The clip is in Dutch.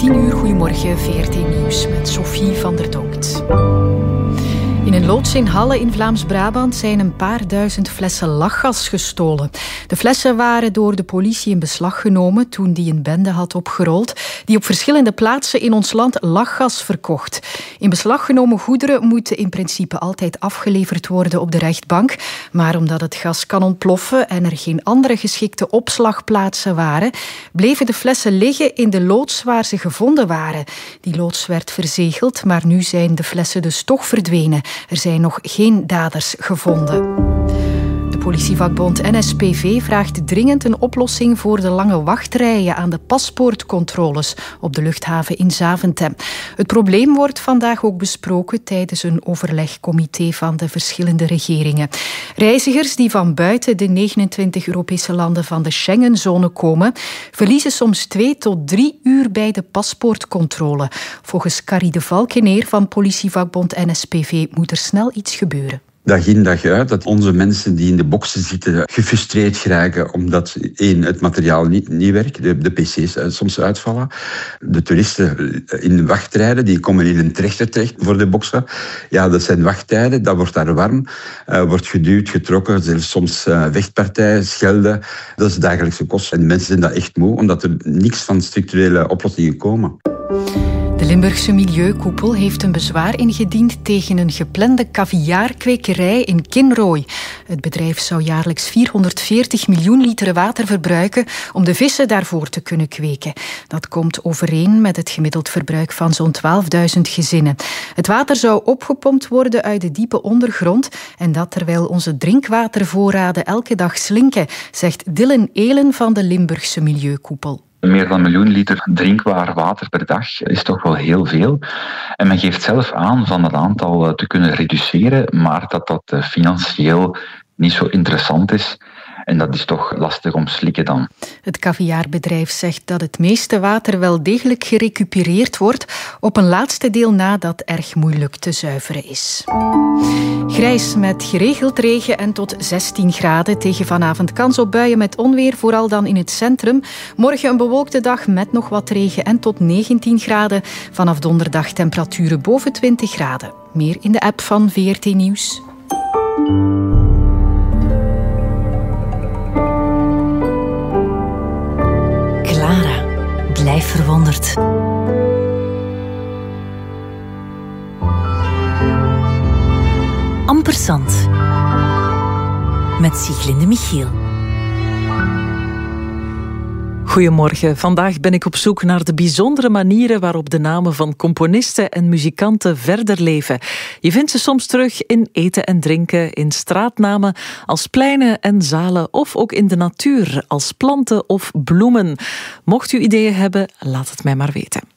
10:00, goedemorgen, VRT Nieuws met Sophie van der Donkt. In een loods in Halle in Vlaams-Brabant zijn een paar duizend flessen lachgas gestolen. De flessen waren door de politie in beslag genomen toen die een bende had opgerold die op verschillende plaatsen in ons land lachgas verkocht. In beslag genomen goederen moeten in principe altijd afgeleverd worden op de rechtbank. Maar omdat het gas kan ontploffen en er geen andere geschikte opslagplaatsen waren, bleven de flessen liggen in de loods waar ze gevonden waren. Die loods werd verzegeld, maar nu zijn de flessen dus toch verdwenen. Er zijn nog geen daders gevonden. De politievakbond NSPV vraagt dringend een oplossing voor de lange wachtrijen aan de paspoortcontroles op de luchthaven in Zaventem. Het probleem wordt vandaag ook besproken tijdens een overlegcomité van de verschillende regeringen. Reizigers die van buiten de 29 Europese landen van de Schengenzone komen, verliezen soms 2 tot 3 uur bij de paspoortcontrole. Volgens Carrie de Valkeneer van politievakbond NSPV moet er snel iets gebeuren. Dag in dag uit dat onze mensen die in de boxen zitten gefrustreerd geraken omdat het materiaal niet werkt, de pc's soms uitvallen. De toeristen in de wachttijden, die komen in een trechter terecht voor de boxen. Ja, dat zijn wachttijden, dat wordt daar warm, wordt geduwd, getrokken, zelfs soms vechtpartijen, schelden. Dat is de dagelijkse kost. En de mensen zijn dat echt moe, omdat er niks van structurele oplossingen komen. De Limburgse Milieukoepel heeft een bezwaar ingediend tegen een geplande caviarkwekerij in Kinrooi. Het bedrijf zou jaarlijks 440 miljoen liter water verbruiken om de vissen daarvoor te kunnen kweken. Dat komt overeen met het gemiddeld verbruik van zo'n 12.000 gezinnen. Het water zou opgepompt worden uit de diepe ondergrond en dat terwijl onze drinkwatervoorraden elke dag slinken, zegt Dylan Elen van de Limburgse Milieukoepel. Meer dan 1 miljoen liter drinkbaar water per dag is toch wel heel veel. En men geeft zelf aan van dat aantal te kunnen reduceren, maar dat financieel niet zo interessant is. En dat is toch lastig om slikken dan. Het caviarbedrijf zegt dat het meeste water wel degelijk gerecupereerd wordt, op een laatste deel na dat erg moeilijk te zuiveren is. Grijs met geregeld regen en tot 16 graden. Tegen vanavond kans op buien met onweer, vooral dan in het centrum. Morgen een bewolkte dag met nog wat regen en tot 19 graden. Vanaf donderdag temperaturen boven 20 graden. Meer in de app van VRT Nieuws. Clara, blijf verwonderd. Ampersand. Met Sieglinde Michiel. Goedemorgen. Vandaag ben ik op zoek naar de bijzondere manieren waarop de namen van componisten en muzikanten verder leven. Je vindt ze soms terug in eten en drinken, in straatnamen, als pleinen en zalen of ook in de natuur, als planten of bloemen. Mocht u ideeën hebben, laat het mij maar weten.